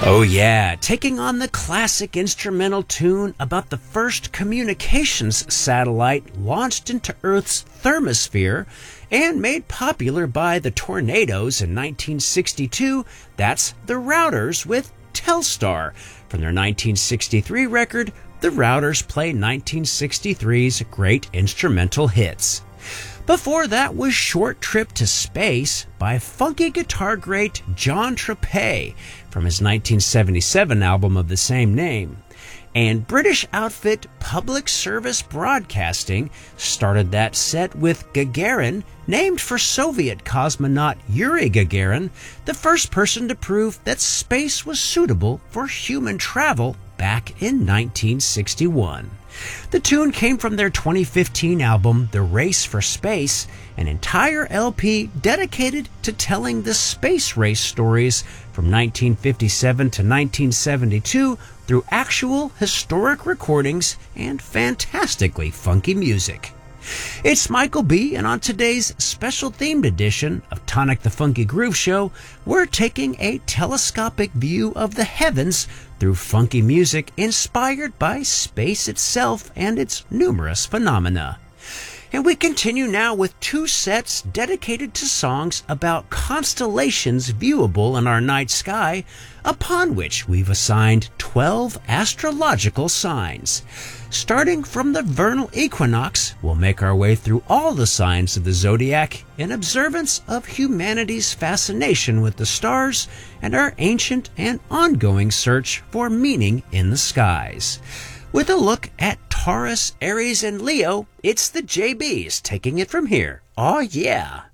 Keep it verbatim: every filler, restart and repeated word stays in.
Oh yeah, taking on the classic instrumental tune about the first communications satellite launched into Earth's thermosphere and made popular by the Tornadoes in nineteen sixty-two, that's the Routers with Telstar. From their nineteen sixty-three record, the Routers play nineteen sixty-three's great instrumental hits. Before that was Short Trip to Space by funky guitar great John Trapet from his nineteen seventy-seven album of the same name. And British outfit Public Service Broadcasting started that set with Gagarin, named for Soviet cosmonaut Yuri Gagarin, the first person to prove that space was suitable for human travel back in nineteen sixty-one. The tune came from their twenty fifteen album, The Race for Space, an entire L P dedicated to telling the space race stories from nineteen fifty-seven to nineteen seventy-two through actual historic recordings and fantastically funky music. It's Michael B., and on today's special themed edition of Tonic the Funky Groove Show, we're taking a telescopic view of the heavens through funky music inspired by space itself and its numerous phenomena. And we continue now with two sets dedicated to songs about constellations viewable in our night sky, upon which we've assigned twelve astrological signs. Starting from the vernal equinox, we'll make our way through all the signs of the zodiac in observance of humanity's fascination with the stars and our ancient and ongoing search for meaning in the skies. With a look at Taurus, Aries, and Leo, it's the J Bs taking it from here. Aw, yeah.